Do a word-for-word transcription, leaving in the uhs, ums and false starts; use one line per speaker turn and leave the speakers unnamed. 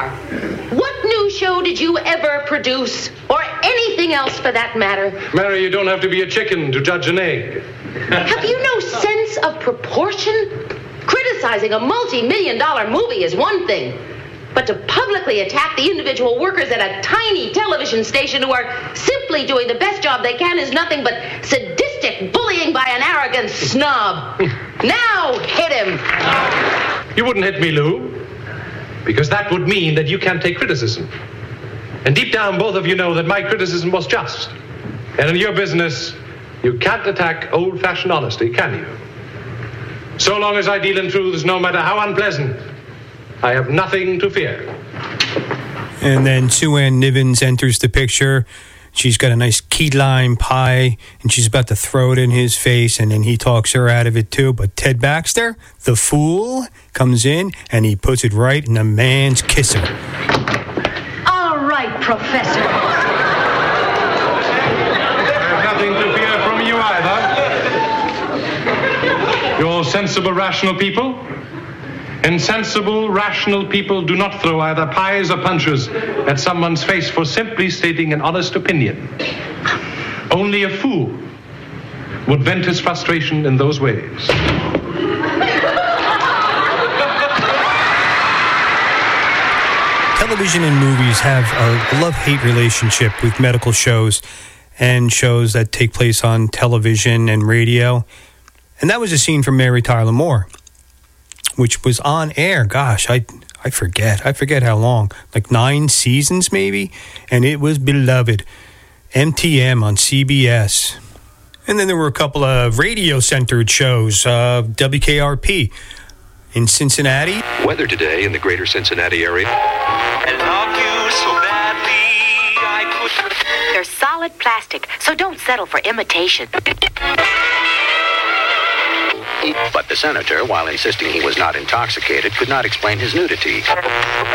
are. What new show did you ever produce? Or anything else for that matter?
Mary, you don't have to be a chicken to judge an egg.
Have you no sense of proportion? Criticizing a multi-million dollar movie is one thing. But to publicly attack the individual workers at a tiny television station who are simply doing the best job they can is nothing but sadistic bullying by an arrogant snob. Now hit him.
You wouldn't hit me, Lou, because that would mean that you can't take criticism. And deep down, both of you know that my criticism was just. And in your business, you can't attack old-fashioned honesty, can you? So long as I deal in truths, no matter how unpleasant, I have nothing to fear.
And then Sue Ann Nivens enters the picture. She's got a nice key lime pie, and she's about to throw it in his face, and then he talks her out of it too. But Ted Baxter, the fool, comes in, and he puts it right in the man's kisser.
All right, Professor.
I have nothing to fear from you either. You're sensible, rational people. And sensible, rational people do not throw either pies or punches at someone's face for simply stating an honest opinion. Only a fool would vent his frustration in those ways.
Television and movies have a love-hate relationship with medical shows and shows that take place on television and radio. And that was a scene from Mary Tyler Moore, which was on air. Gosh, I I forget. I forget how long. Like nine seasons, maybe? And it was beloved. M T M on C B S. And then there were a couple of radio-centered shows. Uh, W K R P in Cincinnati.
Weather today in the greater Cincinnati area.
I love you so badly, I could...
They're solid plastic, so don't settle for imitation.
But the senator, while insisting he was not intoxicated, could not explain his nudity.